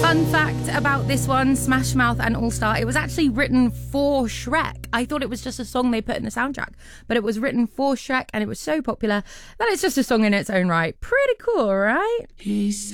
Fun fact about this one, Smash Mouth and All Star, it was actually written for Shrek. I thought it was just a song they put in the soundtrack, but it was written for Shrek and it was so popular that it's just a song in its own right. Pretty cool, right? He said